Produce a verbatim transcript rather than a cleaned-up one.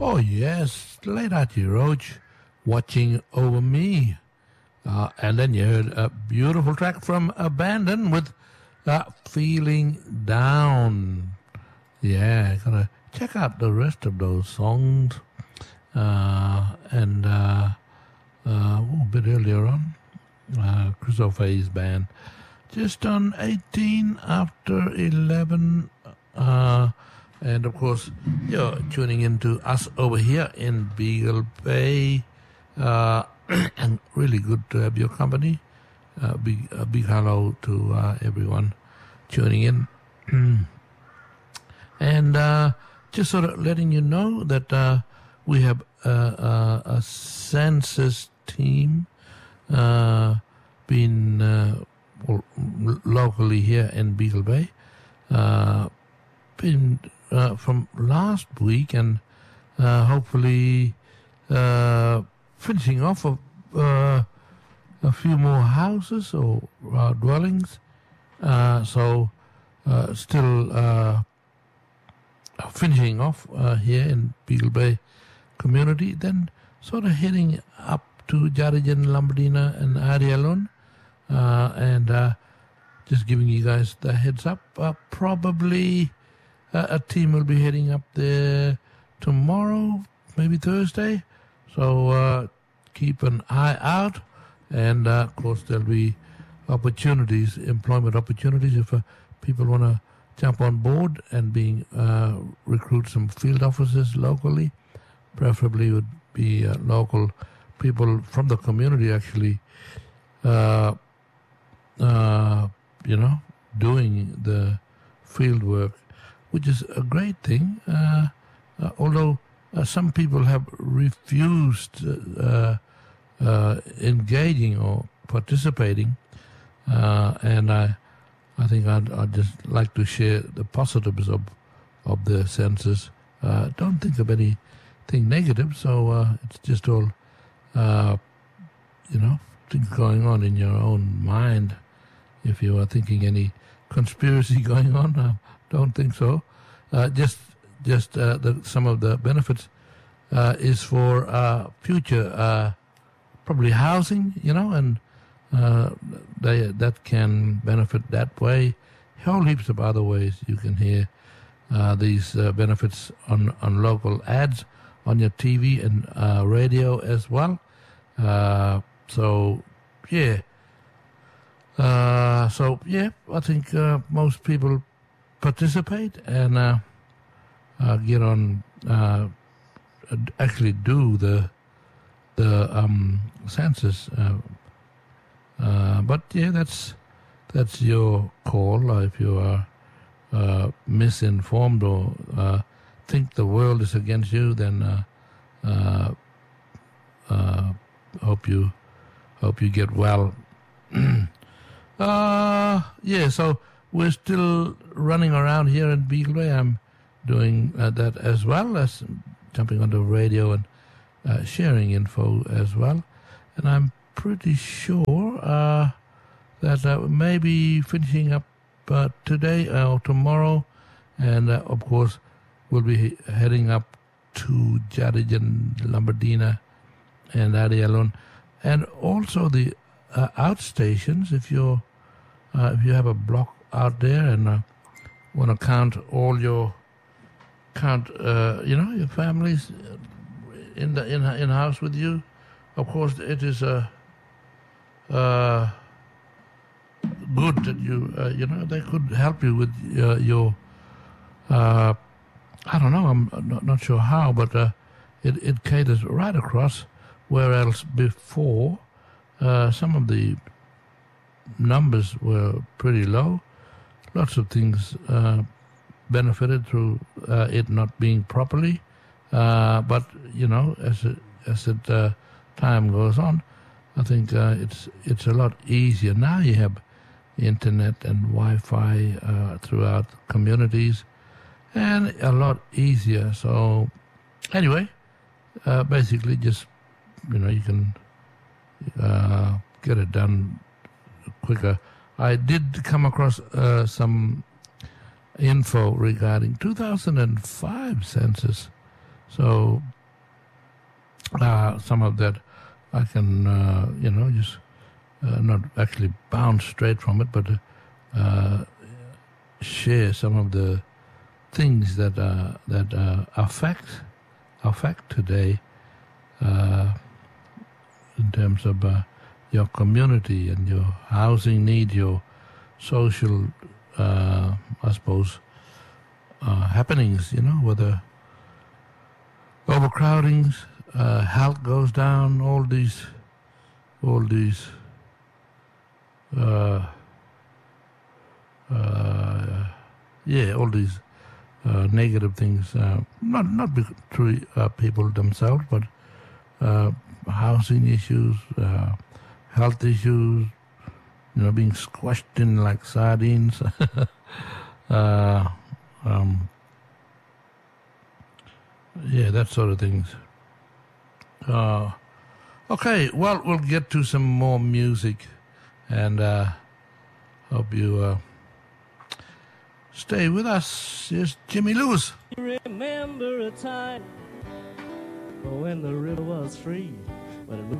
Oh, yes, Leilani Roach, Watching Over Me. Uh, and then you heard a beautiful track from Abandon with uh, Feeling Down. Yeah, gotta check out the rest of those songs. Uh, and uh, uh, oh, a bit earlier on, uh, Chris O'Fay's band. Just on eighteen after eleven. Uh, and, of course, you're tuning into us over here in Beagle Bay. Uh, and really good to have your company. Uh, big, a big hello to uh, everyone tuning in. And uh, just sort of letting you know that uh, we have uh, uh, a census team uh, been uh, well, locally here in Beagle Bay. Uh, been uh, from last week and uh, hopefully uh, finishing off of, uh, a few more houses or uh, dwellings. Uh, so uh, still uh, finishing off uh, here in Beagle Bay community, then sort of heading up to Jarijan, Lombardina and Arialon. Uh, and uh, just giving you guys the heads up, uh, probably uh, a team will be heading up there tomorrow, maybe Thursday. So uh, keep an eye out. And, uh, of course, there'll be opportunities, employment opportunities if uh, people want to jump on board and being uh, recruit some field officers locally. Preferably would be uh, local people from the community actually uh, Uh, you know, doing the field work, which is a great thing. Uh, uh, although uh, some people have refused uh, uh, engaging or participating, uh, and I, I think I'd, I'd just like to share the positives of of the census. Uh, don't think of anything negative. So uh, it's just all, uh, you know, things going on in your own mind. If you are thinking any conspiracy going on, uh, don't think so. Uh, just just uh, the, some of the benefits uh, is for uh, future, uh, probably housing, you know, and uh, they, that can benefit that way. Whole heaps of other ways you can hear uh, these uh, benefits on, on local ads on your T V and uh, radio as well. Uh, so, yeah. Uh, so, yeah, I think uh, most people participate and uh, uh, get on, uh, actually do the the um, census. Uh, uh, but, yeah, that's that's your call. Uh, if you are uh, misinformed or uh, think the world is against you, then uh, uh, uh, hope you hope you get well. Uh, yeah, so we're still running around here in Beagle Bay. I'm doing uh, that as well as jumping on the radio and uh, sharing info as well. And I'm pretty sure uh, that uh, maybe finishing up uh, today or tomorrow. And, uh, of course, we'll be heading up to Jarijan, Lombardina, and Arialon. And also the uh, outstations, if you're Uh, if you have a block out there and uh, want to count all your count, uh, you know, your families in the in in house with you, of course it is a uh, uh, good that you uh, you know they could help you with uh, your uh, I don't know, I'm not, not sure how, but uh, it it caters right across. Where else before uh, some of the numbers were pretty low. Lots of things uh, benefited through uh, it not being properly. Uh, but, you know, as it, as it uh, time goes on, I think uh, it's it's a lot easier. Now you have internet and Wi-Fi uh, throughout communities, and a lot easier. So, anyway, uh, basically just, you know, you can uh, get it done quicker. I did come across uh, some info regarding two thousand five census. So uh, some of that I can, uh, you know, just uh, not actually bounce straight from it, but uh, share some of the things that uh, that uh, affect affect today uh, in terms of uh, your community and your housing need, your social, uh, I suppose, uh, happenings. You know, whether overcrowdings, uh, health goes down, all these, all these. Uh, uh, yeah, all these uh, negative things, uh, not not through uh, people themselves, but uh, housing issues, uh, health issues, you know, being squashed in like sardines. uh, um, yeah, that sort of things. Uh, okay, well, we'll get to some more music, and uh, hope you uh, stay with us. Here's Jimmy Lewis. Remember a time when the river was free, when it moved